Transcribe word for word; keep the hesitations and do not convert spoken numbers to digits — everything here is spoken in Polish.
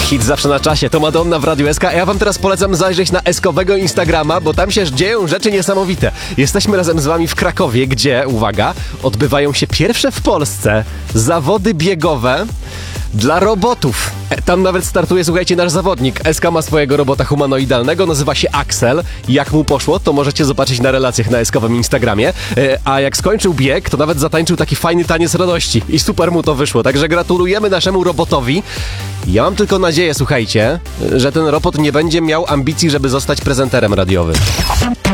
Hit zawsze na czasie, to Madonna w Radiu S K, a ja wam teraz polecam zajrzeć na eskowego Instagrama, bo tam się dzieją rzeczy niesamowite. Jesteśmy razem z wami w Krakowie, gdzie, uwaga, odbywają się pierwsze w Polsce zawody biegowe dla robotów. Tam nawet startuje, słuchajcie, nasz zawodnik. S K ma swojego robota humanoidalnego, nazywa się Axel. Jak mu poszło, to możecie zobaczyć na relacjach na eskowym Instagramie. A jak skończył bieg, to nawet zatańczył taki fajny taniec radości. I super mu to wyszło, także gratulujemy naszemu robotowi. Ja mam tylko nadzieję, słuchajcie, że ten robot nie będzie miał ambicji, żeby zostać prezenterem radiowym.